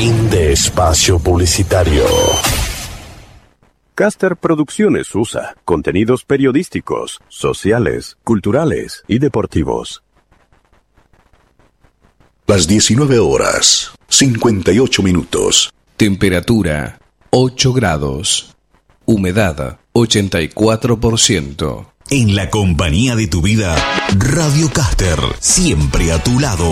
Fin de espacio publicitario. Caster Producciones USA. Contenidos periodísticos, sociales, culturales y deportivos. Las 19 horas, 58 minutos. Temperatura 8 grados. Humedad 84%. En la compañía de tu vida, Radio Caster, siempre a tu lado.